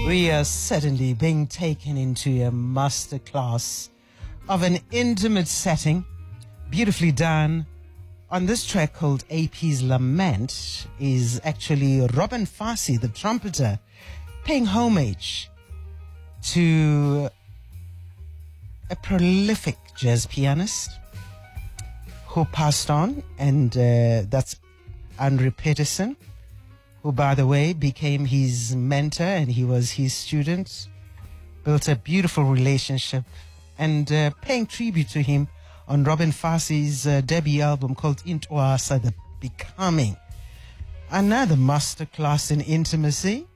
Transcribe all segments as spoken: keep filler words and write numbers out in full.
We are certainly being taken into a masterclass of an intimate setting, beautifully done. On this track called A P's Lament is actually Robin Fassie, the trumpeter, paying homage to a prolific jazz pianist who passed on, and uh, that's Andre Peterson, who, by the way, became his mentor and he was his student, built a beautiful relationship, and uh, paying tribute to him on Robin Fassie's uh, debut album called Intwasa, The Becoming. Another masterclass in intimacy,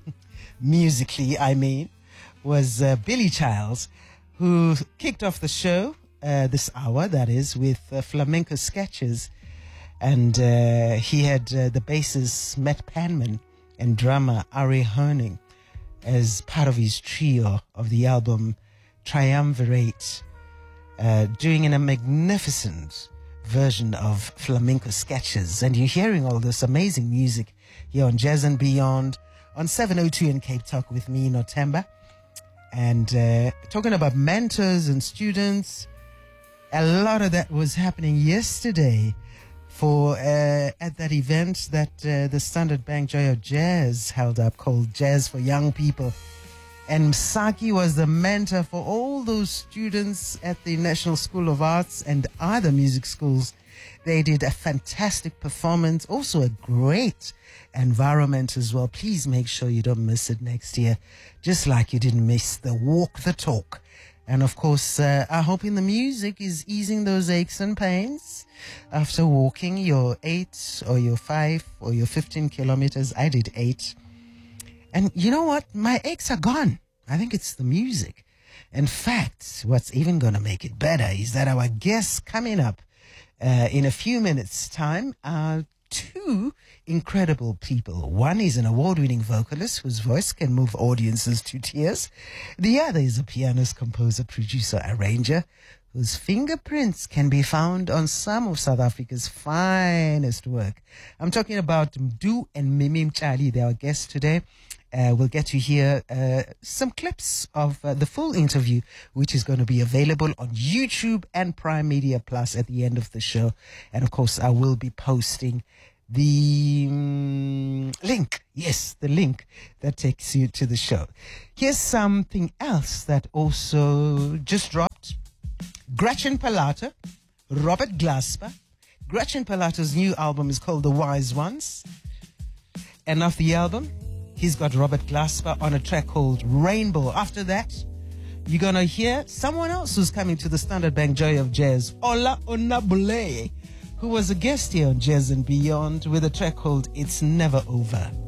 musically I mean, was uh, Billy Childs, who kicked off the show uh, this hour, that is, with uh, flamenco sketches. And uh, he had uh, the bassist Matt Panman and drummer Ari Herning as part of his trio of the album Triumvirate, uh, doing in a magnificent version of flamenco sketches. And you're hearing all this amazing music here on Jazz and Beyond on seven oh two in Cape Talk with me, Notemba. And uh, talking about mentors and students, a lot of that was happening yesterday for uh, at that event that uh, the Standard Bank Joy of Jazz held up called Jazz for Young People. And Msaki was the mentor for all those students at the National School of Arts and other music schools. They did a fantastic performance, also a great environment as well. Please make sure you don't miss it next year, just like you didn't miss the walk the talk. And of course, uh, I hope in the music is easing those aches and pains after walking your eight or your five or your fifteen kilometers. I did eight. And you know what? My aches are gone. I think it's the music. In fact, what's even going to make it better is that our guests coming up uh, in a few minutes' time are two incredible people. One is an award-winning vocalist whose voice can move audiences to tears. The other is a pianist, composer, producer, arranger whose fingerprints can be found on some of South Africa's finest work. I'm talking about Mdu and Mimi Mchali. They're our guests today. Uh, we'll get to hear uh, some clips of uh, the full interview, which is going to be available on YouTube and Prime Media Plus at the end of the show. And of course, I will be posting the um, link. Yes, the link that takes you to the show. Here's something else that also just dropped. Gretchen Palata, Robert Glasper. Gretchen Palata's new album is called The Wise Ones. And off the album, he's got Robert Glasper on a track called Rainbow. After that, you're going to hear someone else who's coming to the Standard Bank Joy of Jazz, Ola Onabule, who was a guest here on Jazz and Beyond with a track called It's Never Over.